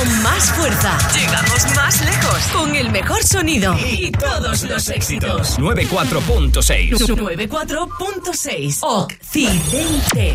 con más fuerza. Llegamos más lejos con el mejor sonido y todos los éxitos. 94.6. 94.6 Occidente.